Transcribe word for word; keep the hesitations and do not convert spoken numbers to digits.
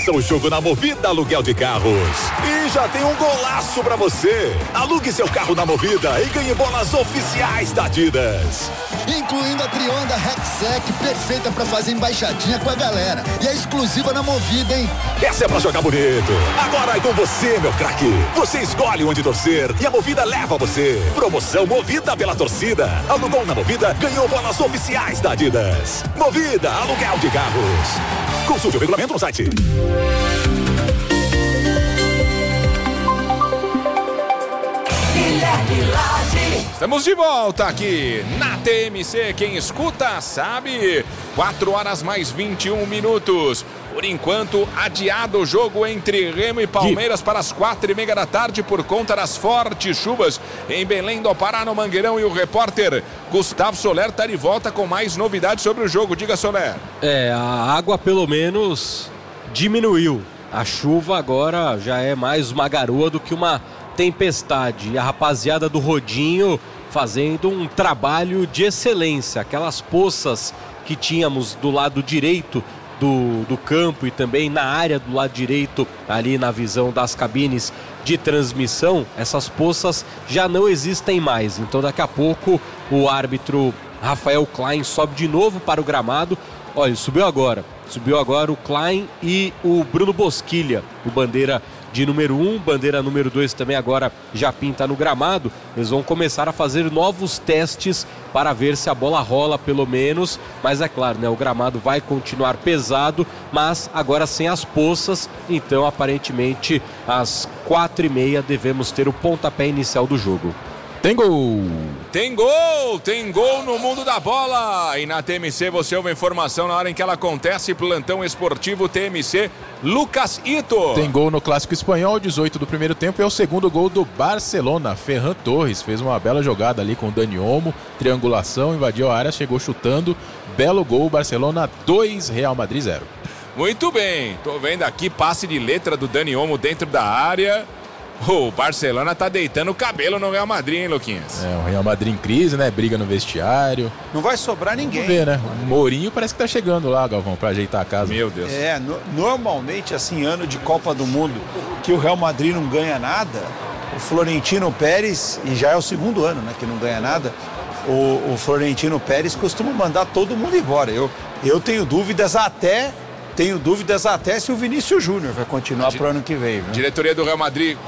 Faça o jogo na Movida Aluguel de Carros. E já tem um golaço pra você. Alugue seu carro na Movida e ganhe bolas oficiais da Adidas. Incluindo a Trionda Rexec, perfeita pra fazer embaixadinha com a galera. E é exclusiva na Movida, hein? Essa é pra jogar bonito. Agora é com você, meu craque. Você escolhe onde torcer e a Movida leva você. Promoção Movida pela torcida. Alugou na Movida, ganhou bolas oficiais da Adidas. Movida Aluguel de Carros. Consulte o regulamento no site. Estamos de volta aqui na T M C. Quem escuta sabe. quatro horas mais vinte e um minutos. Por enquanto, adiado o jogo entre Remo e Palmeiras para as quatro e meia da tarde por conta das fortes chuvas em Belém do Pará, no Mangueirão. E o repórter Gustavo Soler está de volta com mais novidades sobre o jogo. Diga, Soler. É, a água pelo menos diminuiu. A chuva agora já é mais uma garoa do que uma tempestade. E a rapaziada do Rodinho fazendo um trabalho de excelência. Aquelas poças que tínhamos do lado direito do, do campo e também na área do lado direito, ali na visão das cabines de transmissão, essas poças já não existem mais. Então daqui a pouco o árbitro Rafael Klein sobe de novo para o gramado. Olha, subiu agora. Subiu agora o Klein e o Bruno Bosquilha, o bandeira de número um, bandeira número dois também agora já pinta no gramado. Eles vão começar a fazer novos testes para ver se a bola rola pelo menos, mas é claro, né, o gramado vai continuar pesado, mas agora sem as poças, então aparentemente às quatro e meia devemos ter o pontapé inicial do jogo. Tem gol! Tem gol! Tem gol no mundo da bola! E na T M C você ouve a informação na hora em que ela acontece. Plantão esportivo T M C, Lucas Ito. Tem gol no Clássico Espanhol, dezoito do primeiro tempo. É o segundo gol do Barcelona. Ferran Torres fez uma bela jogada ali com o Dani Olmo. Triangulação, invadiu a área, chegou chutando. Belo gol, Barcelona dois, Real Madrid zero. Muito bem, tô vendo aqui passe de letra do Dani Olmo dentro da área. O Barcelona tá deitando o cabelo no Real Madrid, hein, Luquinhas? É, o Real Madrid em crise, né? Briga no vestiário. Não vai sobrar ninguém. Vamos ver, né? O Mourinho parece que tá chegando lá, Galvão, pra ajeitar a casa. Meu Deus. É, no, normalmente, assim, ano de Copa do Mundo, que o Real Madrid não ganha nada, o Florentino Pérez, e já é o segundo ano, né, que não ganha nada, o, o Florentino Pérez costuma mandar todo mundo embora. Eu, eu tenho dúvidas até... Tenho dúvidas até se o Vinícius Júnior vai continuar pro ano que vem. Viu? Diretoria do Real Madrid